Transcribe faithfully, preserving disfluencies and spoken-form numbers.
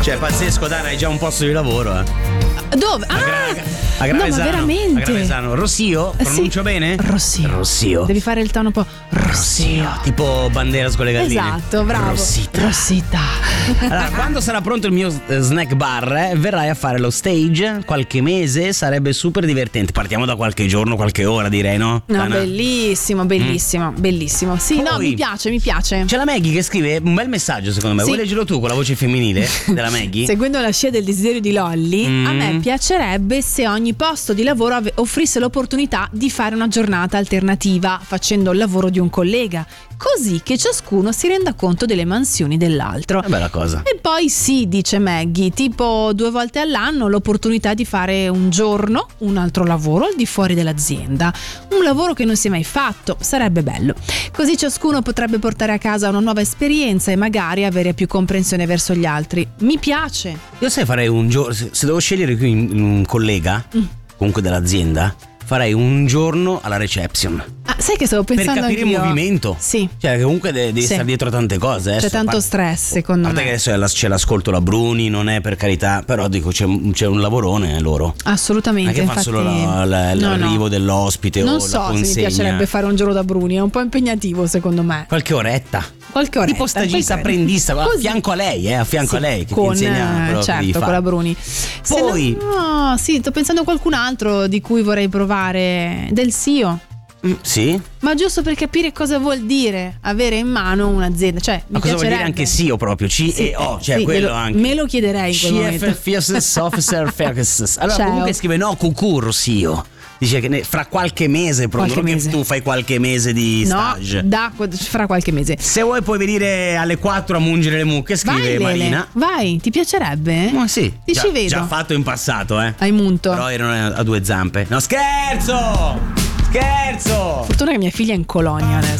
Cioè, pazzesco, dai, hai già un posto di lavoro, eh. Dove? A Ah! Gra- a No, ma Gravesano, veramente? a Gravesano. Rossio? Eh, Pronuncio sì. bene? Rossio. Rossio. Devi fare il tono un po' Rossio. Tipo Banderas con le galline. Esatto, bravo. Rossita. Rossità. Allora, quando sarà pronto il mio eh, snack bar, eh, verrai a fare lo stage qualche mese, sarebbe super divertente. Partiamo da qualche giorno, qualche ora, direi, no? No, Tana? bellissimo, bellissimo, mm. bellissimo. Sì, Poi, no, mi piace, mi piace. C'è la Maggie che scrive un bel messaggio, secondo me. Sì. Vuoi leggerlo tu con la voce femminile della Maggie? Seguendo la scia del desiderio di Lolly, Mm. a me piacerebbe se ogni posto di lavoro ave- offrisse l'opportunità di fare una giornata alternativa facendo il lavoro di un collega, così che ciascuno si renda conto delle mansioni dell'altro. Una bella cosa. E poi sì, dice Maggie, tipo due volte all'anno l'opportunità di fare un giorno un altro lavoro al di fuori dell'azienda, un lavoro che non si è mai fatto, sarebbe bello. Così ciascuno potrebbe portare a casa una nuova esperienza e magari avere più comprensione verso gli altri. Mi piace. Io sai farei un giorno, se se devo scegliere qui un un collega, Mm. comunque dell'azienda, farei un giorno alla reception. Ah, sai che stavo Per pensando capire anch'io? il movimento. Sì. Cioè, che comunque de- devi Sì. stare dietro a tante cose. C'è adesso, tanto a par- stress, secondo A parte me. che adesso è la- c'è l'ascolto la Bruni, non è per carità, però dico c'è, un- c'è un lavorone loro. Assolutamente. Non è che fa infatti... solo la- la- No, l'arrivo no. dell'ospite Non o so la se mi consegna. piacerebbe fare un giorno da Bruni, è un po' impegnativo secondo me. Qualche oretta. Qualche oretta. Tipo stagista, qualche- apprendista, a Così. fianco a lei, eh, a fianco Sì, a lei che con, ti insegna eh, quello che devi certo, fare. con la Bruni. Se Poi- no, sì, sto pensando a qualcun altro di cui vorrei provare, del S I O. Mm, sì? Ma giusto per capire cosa vuol dire avere in mano un'azienda, cioè Ma mi cosa vuol dire piacerebbe. anche S I O proprio? C Sì, E O, eh, cioè sì, quello me lo- anche. me lo chiederei in quel momento. Chief Fiercest Officer Fiercest. Allora Ciao. comunque scrive no, cucurro S I O. Dice che ne- fra qualche mese proprio, Qualche non mese. che tu fai qualche mese di No, stage. da, fra qualche mese. Se vuoi puoi venire alle quattro a mungere le mucche, Vai, scrive Lele, Marina. vai, ti piacerebbe? Ma sì, Ti già, ci vedo. già fatto in passato, eh. Hai munto. Però erano a due zampe. No, scherzo! Scherzo! Fortuna che mia figlia è in colonia adesso.